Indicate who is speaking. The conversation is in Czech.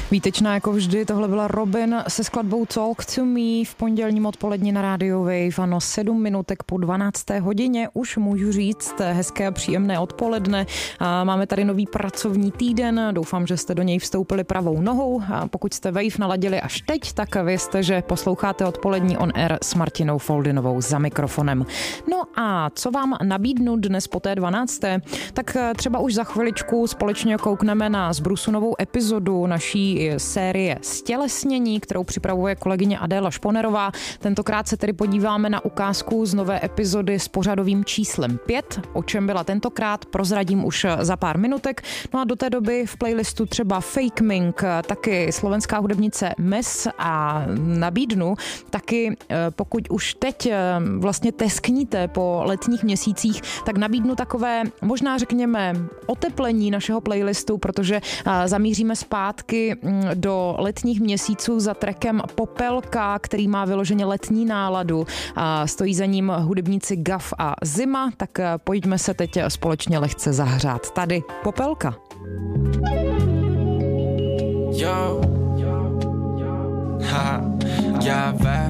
Speaker 1: Výtečná jako vždy, tohle byla Robin se skladbou Talk to Me v pondělním odpoledni na rádiu Wave. Ano, 7 minutek po 12. hodině, už můžu říct hezké a příjemné odpoledne. Máme tady nový pracovní týden, doufám, že jste do něj vstoupili pravou nohou. A pokud jste Wave naladili až teď, tak vězte, že posloucháte odpolední On Air s Martinou Foldinovou za mikrofonem. No a co vám nabídnu dnes po té 12. Tak třeba už za chviličku společně koukneme na zbrusunovou epizodu naší série Stělesnění, kterou připravuje kolegyně Adéla Šponerová. Tentokrát se tedy podíváme na ukázku z nové epizody s pořadovým číslem 5. O čem byla tentokrát, prozradím už za pár minutek. No a do té doby v playlistu třeba Fake Mink, taky slovenská hudebnice Mes a nabídnu taky, pokud už teď vlastně teskníte po letních měsících, tak nabídnu takové, možná řekněme, oteplení našeho playlistu, protože zamíříme zpátky do letních měsíců za trackem Popelka, který má vyloženě letní náladu. Stojí za ním hudebníci Gav a Zima, tak pojďme se teď společně lehce zahřát. Tady Popelka.
Speaker 2: Yo, ha, já